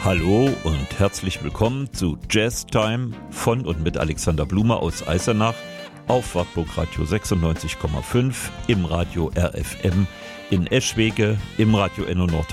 Hallo und herzlich willkommen zu Jazz Time von und mit Alexander Blume aus Eisenach auf Wartburg Radio 96,5, im Radio RFM in Eschwege, im Radio Enno